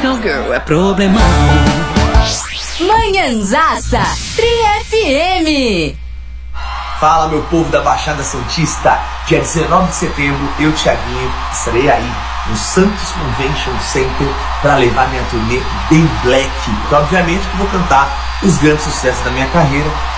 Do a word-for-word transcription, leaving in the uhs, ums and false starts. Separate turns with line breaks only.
Cowgirl é problemão.
Manhãzaça Tri F M.
Fala, meu povo da Baixada Santista. Dia dezenove de setembro, eu, Thiaguinho, estarei aí no Santos Convention Center para levar minha turnê Day Black. Então, obviamente que vou cantar os grandes sucessos da minha carreira